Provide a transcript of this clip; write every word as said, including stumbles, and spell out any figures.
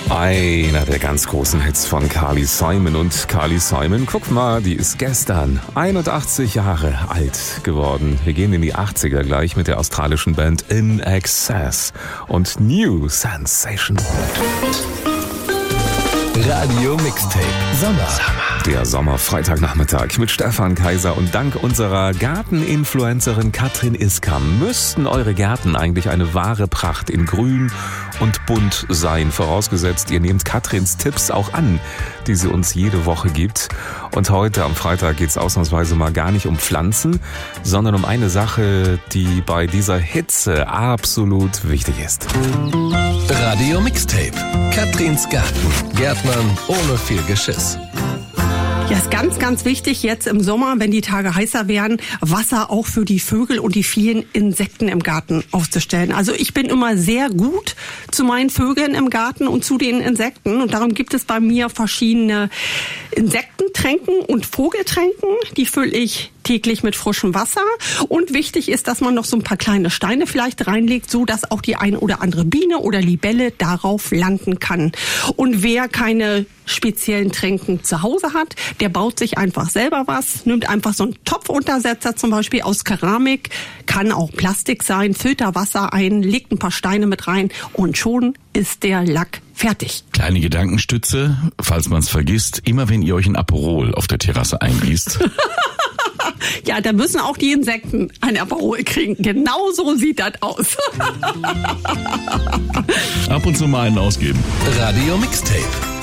Einer der ganz großen Hits von Carly Simon. Und Carly Simon, guck mal, die ist gestern einundachtzig Jahre alt geworden. Wir gehen in die achtziger gleich mit der australischen Band In Excess und New Sensation. Radio Mixtape Sommer. Der Sommer-Freitagnachmittag mit Stefan Kaiser und dank unserer Garteninfluencerin Katrin Iskam müssten eure Gärten eigentlich eine wahre Pracht in Grün und Bunt sein. Vorausgesetzt, ihr nehmt Katrins Tipps auch an, die sie uns jede Woche gibt. Und heute am Freitag geht es ausnahmsweise mal gar nicht um Pflanzen, sondern um eine Sache, die bei dieser Hitze absolut wichtig ist. Radio Mixtape. Katrins Garten. Gärtnern ohne viel Geschiss. Ja, ist ganz, ganz wichtig jetzt im Sommer, wenn die Tage heißer werden, Wasser auch für die Vögel und die vielen Insekten im Garten aufzustellen. Also ich bin immer sehr gut zu meinen Vögeln im Garten und zu den Insekten. Und darum gibt es bei mir verschiedene Insektentränken und Vogeltränken. Die fülle ich täglich mit frischem Wasser. Und wichtig ist, dass man noch so ein paar kleine Steine vielleicht reinlegt, so dass auch die ein oder andere Biene oder Libelle darauf landen kann. Und wer keine speziellen Tränken zu Hause hat, der baut sich einfach selber was, nimmt einfach so einen Topfuntersetzer zum Beispiel aus Keramik, kann auch Plastik sein, füllt da Wasser ein, legt ein paar Steine mit rein und schon ist der Lack fertig. Kleine Gedankenstütze, falls man es vergisst, immer wenn ihr euch ein Aperol auf der Terrasse eingießt. Ja, da müssen auch die Insekten ein Aperol kriegen. Genau so sieht das aus. Ab und zu mal einen ausgeben. Radio Mixtape.